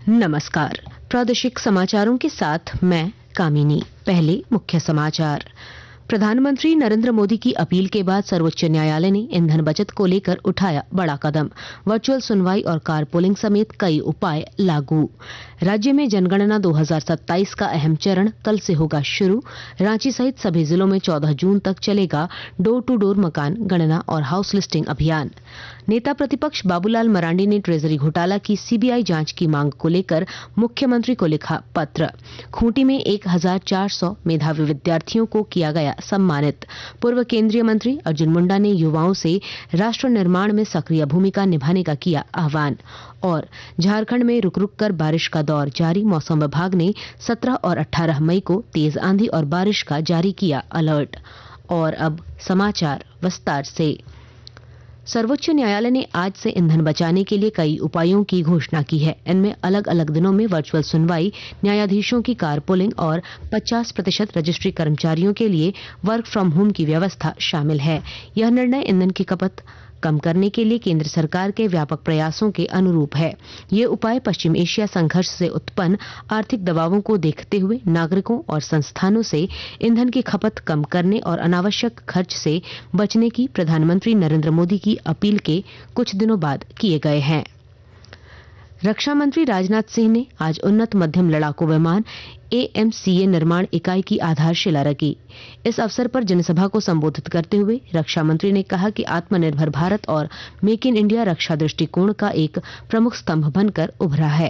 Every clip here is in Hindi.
नमस्कार। प्रादेशिक समाचारों के साथ मैं कामिनी। पहले मुख्य समाचार। प्रधानमंत्री नरेंद्र मोदी की अपील के बाद सर्वोच्च न्यायालय ने ईंधन बचत को लेकर उठाया बड़ा कदम। वर्चुअल सुनवाई और कारपूलिंग समेत कई उपाय लागू। राज्य में जनगणना 2027 का अहम चरण कल से होगा शुरू। रांची सहित सभी जिलों में 14 जून तक चलेगा डोर टू डोर मकान गणना और हाउस लिस्टिंग अभियान। नेता प्रतिपक्ष बाबूलाल मरांडी ने ट्रेजरी घोटाला की सीबीआई जांच की मांग को लेकर मुख्यमंत्री को लिखा पत्र। खूंटी में 1400 मेधावी विद्यार्थियों को किया गया सम्मानित। पूर्व केंद्रीय मंत्री अर्जुन मुंडा ने युवाओं से राष्ट्र निर्माण में सक्रिय भूमिका निभाने का किया आह्वान। और झारखंड में रुक रुक कर बारिश का दौर जारी। मौसम विभाग ने 17 और 18 मई को तेज आंधी और बारिश का जारी किया अलर्ट। और अब समाचार विस्तार से। सर्वोच्च न्यायालय ने आज से ईंधन बचाने के लिए कई उपायों की घोषणा की है। इनमें अलग अलग दिनों में वर्चुअल सुनवाई, न्यायाधीशों की कारपूलिंग और 50% रजिस्ट्री कर्मचारियों के लिए वर्क फ्रॉम होम की व्यवस्था शामिल है। यह निर्णय ईंधन की खपत कम करने के लिए केंद्र सरकार के व्यापक प्रयासों के अनुरूप है। ये उपाय पश्चिम एशिया संघर्ष से उत्पन्न आर्थिक दबावों को देखते हुए नागरिकों और संस्थानों से ईंधन की खपत कम करने और अनावश्यक खर्च से बचने की प्रधानमंत्री नरेंद्र मोदी की अपील के कुछ दिनों बाद किए गए हैं। रक्षा मंत्री राजनाथ सिंह ने आज उन्नत मध्यम लड़ाकू विमान AMCA निर्माण इकाई की आधारशिला रखी। इस अवसर पर जनसभा को संबोधित करते हुए रक्षा मंत्री ने कहा कि आत्मनिर्भर भारत और मेक इन इंडिया रक्षा दृष्टिकोण का एक प्रमुख स्तंभ बनकर उभरा है।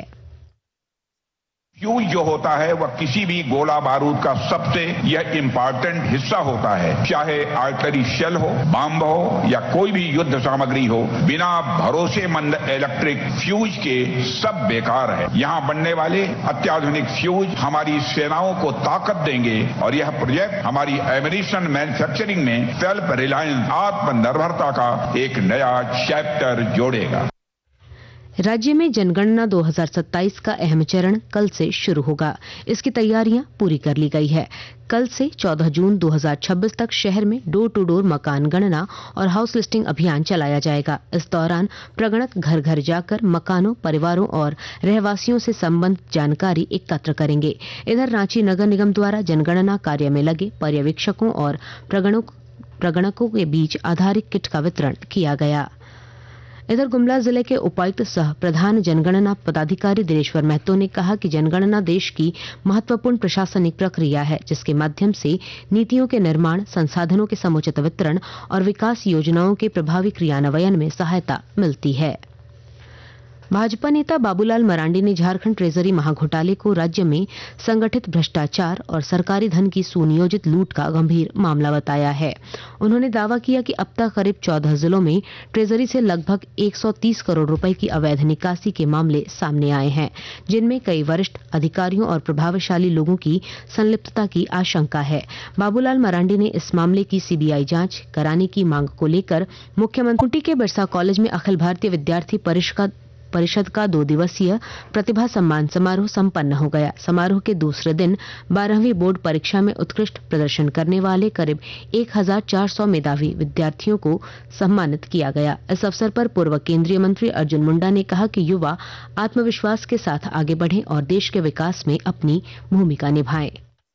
फ्यूज जो होता है वह किसी भी गोला बारूद का सबसे यह इंपॉर्टेंट हिस्सा होता है। चाहे आर्टिलरी शेल हो, बम हो या कोई भी युद्ध सामग्री हो, बिना भरोसेमंद इलेक्ट्रिक फ्यूज के सब बेकार है। यहाँ बनने वाले अत्याधुनिक फ्यूज हमारी सेनाओं को ताकत देंगे और यह प्रोजेक्ट हमारी एमिनिशन मैन्युफैक्चरिंग में सेल्फ रिलायंस आत्मनिर्भरता का एक नया चैप्टर जोड़ेगा। राज्य में जनगणना 2027 का अहम चरण कल से शुरू होगा। इसकी तैयारियां पूरी कर ली गई है। कल से 14 जून 2026 तक शहर में डोर टू डोर मकान गणना और हाउस लिस्टिंग अभियान चलाया जाएगा। इस दौरान प्रगणक घर घर जाकर मकानों, परिवारों और रहवासियों से संबंधित जानकारी एकत्र करेंगे। इधर रांची नगर निगम द्वारा जनगणना कार्य में लगे पर्यवेक्षकों और प्रगणकों के बीच आधारिक किट का वितरण किया गया। इधर गुमला जिले के उपायुक्त सह प्रधान जनगणना पदाधिकारी दिनेश्वर महतो ने कहा कि जनगणना देश की महत्वपूर्ण प्रशासनिक प्रक्रिया है, जिसके माध्यम से नीतियों के निर्माण, संसाधनों के समुचित वितरण और विकास योजनाओं के प्रभावी क्रियान्वयन में सहायता मिलती है। भाजपा नेता बाबूलाल मरांडी ने झारखंड ट्रेजरी महाघोटाले को राज्य में संगठित भ्रष्टाचार और सरकारी धन की सुनियोजित लूट का गंभीर मामला बताया है। उन्होंने दावा किया कि अब तक करीब 14 जिलों में ट्रेजरी से लगभग 130 करोड़ रुपए की अवैध निकासी के मामले सामने आए हैं, जिनमें कई वरिष्ठ अधिकारियों और प्रभावशाली लोगों की संलिप्तता की आशंका है। बाबूलाल मरांडी ने इस मामले की सीबीआई जांच कराने की मांग को लेकर मुख्यमंत्री के बिरसा कॉलेज में अखिल भारतीय विद्यार्थी परिषद का 2 दिवसीय प्रतिभा सम्मान समारोह संपन्न हो गया। समारोह के दूसरे दिन 12वीं बोर्ड परीक्षा में उत्कृष्ट प्रदर्शन करने वाले करीब 1400 मेधावी विद्यार्थियों को सम्मानित किया गया। इस अवसर पर पूर्व केंद्रीय मंत्री अर्जुन मुंडा ने कहा कि युवा आत्मविश्वास के साथ आगे बढ़ें और देश के विकास में अपनी भूमिका निभाएं।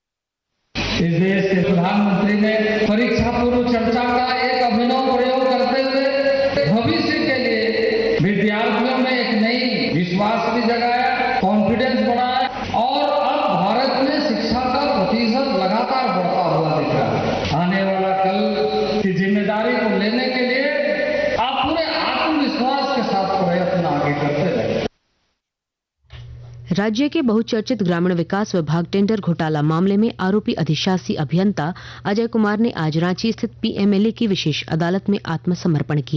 इस देश के प्रधानमंत्री ने परीक्षा पूर्व चर्चा का एक अभिनव प्रयोग करते हुए भविष्य के लिए विद्यार्थियों में एक नई विश्वास भी जगाया, कॉन्फिडेंस बढ़ाया और अब भारत में शिक्षा का प्रतिशत लगातार बढ़ता हुआ दिख रहा है। आने वाला कल की जिम्मेदारी को लेने के लिए आप पूरे आत्मविश्वास के साथ प्रयत्न आगे करते रहे। राज्य के बहुचर्चित ग्रामीण विकास विभाग टेंडर घोटाला मामले में आरोपी अधिशासी अभियंता अजय कुमार ने आज रांची स्थित PMLA की विशेष अदालत में आत्मसमर्पण किया।